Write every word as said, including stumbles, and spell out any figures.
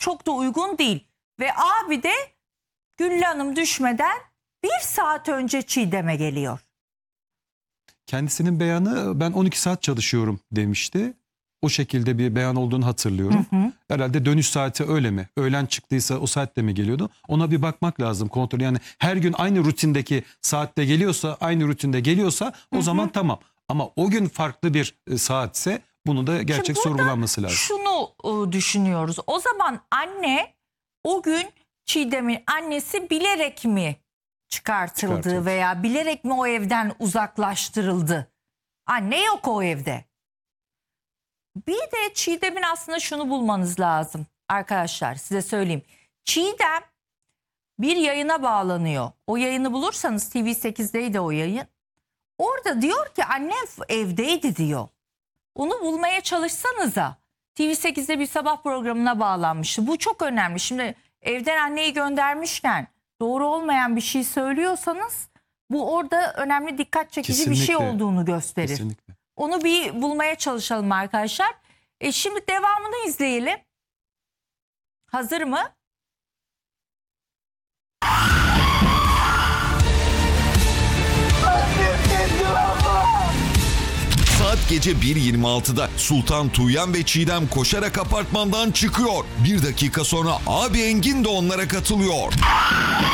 çok da uygun değil. Ve abi de Güllü Hanım düşmeden bir saat önce Çiğdem'e geliyor. Kendisinin beyanı ben on iki saat çalışıyorum demişti. O şekilde bir beyan olduğunu hatırlıyorum. Hı hı. Herhalde dönüş saati öyle mi? Öğlen çıktıysa o saatte mi geliyordu? Ona bir bakmak lazım, kontrol. Yani her gün aynı rutindeki saatte geliyorsa, aynı rutinde geliyorsa o hı hı. zaman tamam. Ama o gün farklı bir saatse bunu da gerçek sorgulanması lazım. Şunu ıı, düşünüyoruz. O zaman anne o gün Çiğdem'in annesi bilerek mi çıkartıldı, çıkartıldı veya bilerek mi o evden uzaklaştırıldı? Anne yok o evde. Bir de Çiğdem'in aslında şunu bulmanız lazım arkadaşlar, size söyleyeyim. Çiğdem bir yayına bağlanıyor. O yayını bulursanız T V sekizdeydi o yayın. Orada diyor ki annem evdeydi diyor. Onu bulmaya çalışsanıza. T V sekizde bir sabah programına bağlanmıştı. Bu çok önemli. Şimdi evden anneyi göndermişken doğru olmayan bir şey söylüyorsanız bu orada önemli, dikkat çekici Kesinlikle. bir şey olduğunu gösterir. Kesinlikle. Onu bir bulmaya çalışalım arkadaşlar. E şimdi devamını izleyelim. Hazır mı? Saat gece bir yirmi altıda Sultan Tuğyan ve Çiğdem koşarak apartmandan çıkıyor. Bir dakika sonra abi Engin de onlara katılıyor.